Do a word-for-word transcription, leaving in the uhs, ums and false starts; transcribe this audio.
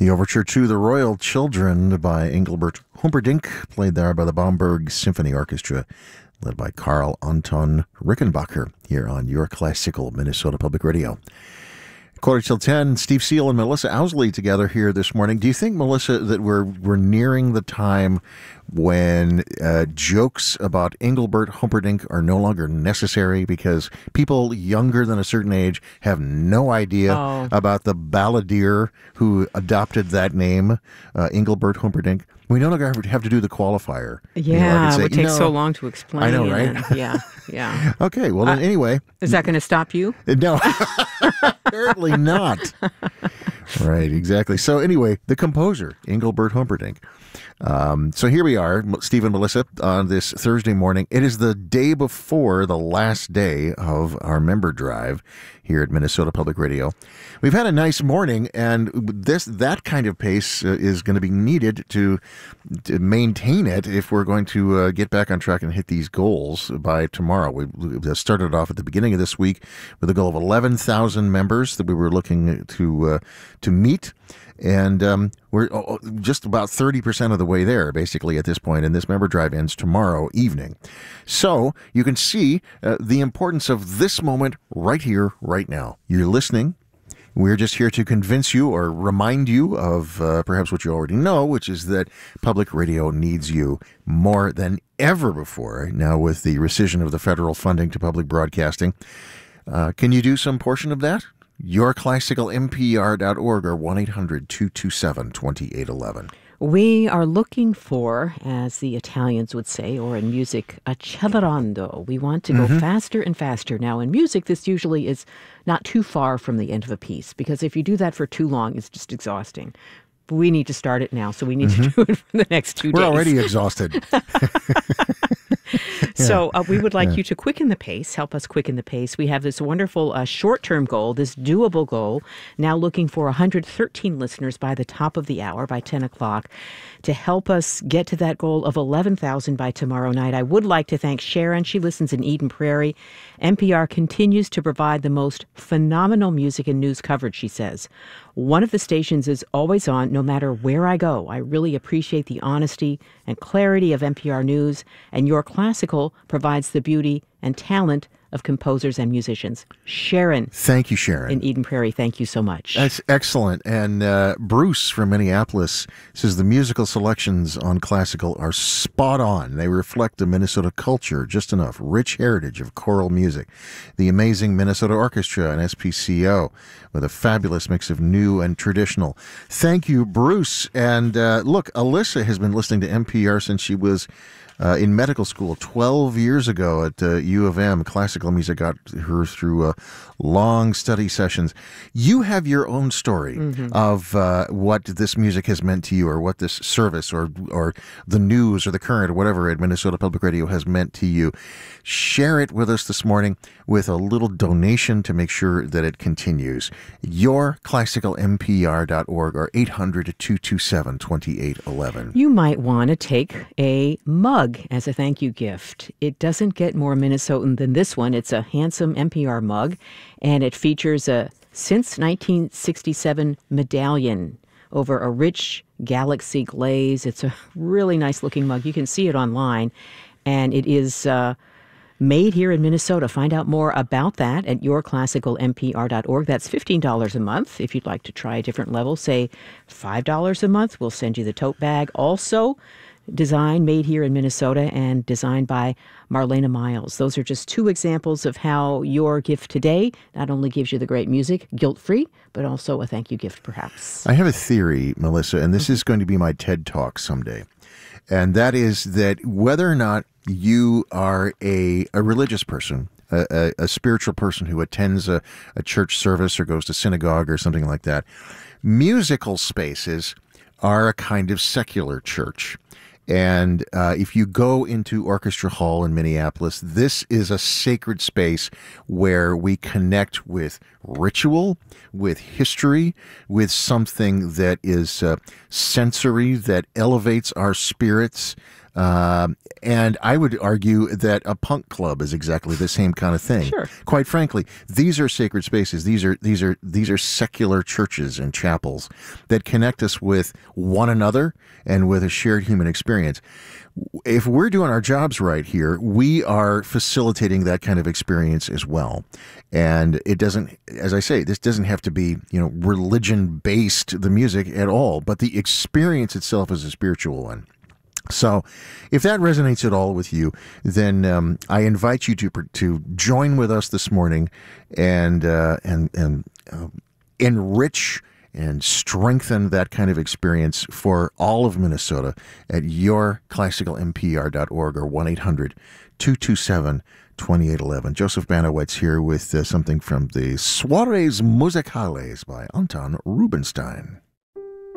The overture to The Royal Children by Engelbert Humperdinck, played there by the Bamberg Symphony Orchestra, led by Carl Anton Rickenbacker, here on Your Classical Minnesota Public Radio. Quarter till ten, Steve Seal and Melissa Owsley together here this morning. Do you think, Melissa, that we're we're nearing the time when uh, jokes about Engelbert Humperdinck are no longer necessary because people younger than a certain age have no idea oh. about the balladeer who adopted that name, uh, Engelbert Humperdinck? We no longer have to do the qualifier. Yeah, you know, say, it would take know, so long to explain. I know, right? And, yeah, yeah. Okay, well, then uh, anyway. Is that going to stop you? No, apparently not. Right, exactly. So anyway, the composer, Engelbert Humperdinck. Um, so here we are, Steve and Melissa, on this Thursday morning. It is the day before the last day of our member drive here at Minnesota Public Radio. We've had a nice morning, and this that kind of pace uh, is going to be needed to, to maintain it if we're going to uh, get back on track and hit these goals by tomorrow. We, we started off at the beginning of this week with a goal of eleven thousand members that we were looking to uh, to meet. And um, we're just about thirty percent of the way there, basically, at this point, and this member drive ends tomorrow evening. So you can see uh, the importance of this moment right here, right now. You're listening. We're just here to convince you or remind you of uh, perhaps what you already know, which is that public radio needs you more than ever before. Now, with the rescission of the federal funding to public broadcasting, uh, can you do some portion of that? your classical m p r dot org or one eight hundred two two seven two eight one one. We are looking for, as the Italians would say, or in music, accelerando. We want to go mm-hmm. faster and faster. Now, in music, this usually is not too far from the end of a piece, because if you do that for too long, it's just exhausting. But we need to start it now, so we need mm-hmm. to do it for the next two We're days. We're already exhausted. So uh, we would like yeah. you to quicken the pace, help us quicken the pace. We have this wonderful uh, short-term goal, this doable goal, now looking for one hundred thirteen listeners by the top of the hour, by ten o'clock, to help us get to that goal of eleven thousand by tomorrow night. I would like to thank Sharon. She listens in Eden Prairie. N P R continues to provide the most phenomenal music and news coverage, she says. One of the stations is always on, no matter where I go. I really appreciate the honesty and clarity of N P R News, and Your Classical provides the beauty and talent of composers and musicians. Sharon. Thank you, Sharon. In Eden Prairie, thank you so much. That's excellent. And uh, Bruce from Minneapolis says the musical selections on Classical are spot on. They reflect the Minnesota culture just enough. Rich heritage of choral music. The amazing Minnesota Orchestra and S P C O with a fabulous mix of new and traditional. Thank you, Bruce. And uh, look, Alyssa has been listening to N P R since she was Uh, in medical school twelve years ago at uh, U of M. Classical music got her through uh, long study sessions. You have your own story mm-hmm. of uh, what this music has meant to you, or what this service or or the news or the current or whatever at Minnesota Public Radio has meant to you. Share it with us this morning with a little donation to make sure that it continues. your classical m p r dot org or eight hundred two two seven two eight one one. You might want to take a mug as a thank you gift. It doesn't get more Minnesotan than this one. It's a handsome N P R mug, and it features a since nineteen sixty-seven medallion over a rich galaxy glaze. It's a really nice looking mug. You can see it online, and it is uh, made here in Minnesota. Find out more about that at your classical m p r dot org. That's fifteen dollars a month. If you'd like to try a different level, say five dollars a month, we'll send you the tote bag. Also, designed, made here in Minnesota, and designed by Marlena Miles. Those are just two examples of how your gift today not only gives you the great music, guilt-free, but also a thank you gift, perhaps. I have a theory, Melissa, and this mm-hmm. is going to be my TED Talk someday. And that is that whether or not you are a, a religious person, a, a, a spiritual person who attends a, a church service or goes to synagogue or something like that, musical spaces are a kind of secular church. And uh, if you go into Orchestra Hall in Minneapolis, this is a sacred space where we connect with ritual, with history, with something that is uh, sensory, that elevates our spirits. Um, and I would argue that a punk club is exactly the same kind of thing. Sure. Quite frankly, these are sacred spaces. These are these are these are secular churches and chapels that connect us with one another and with a shared human experience. If we're doing our jobs right here, we are facilitating that kind of experience as well. And it doesn't, as I say, this doesn't have to be, you know, religion-based, the music at all, but the experience itself is a spiritual one. So if that resonates at all with you, then um, I invite you to to join with us this morning and uh, and and uh, enrich and strengthen that kind of experience for all of Minnesota at your classical m p r dot org or one eight hundred two two seven two eight one one. Joseph Banowetz here with uh, something from the Soirées Musicales by Anton Rubinstein.